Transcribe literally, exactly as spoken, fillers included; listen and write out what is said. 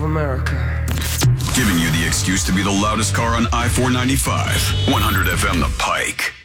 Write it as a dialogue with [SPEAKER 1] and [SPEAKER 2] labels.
[SPEAKER 1] America.
[SPEAKER 2] Giving you the excuse to be the loudest car on I four ninety-five. one hundred F M The Pike.